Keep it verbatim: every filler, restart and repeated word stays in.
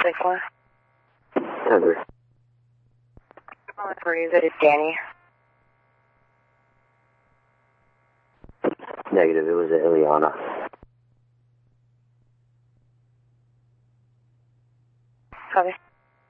for? Heather. For you, that is Danny. Negative, it was Ileana. Copy.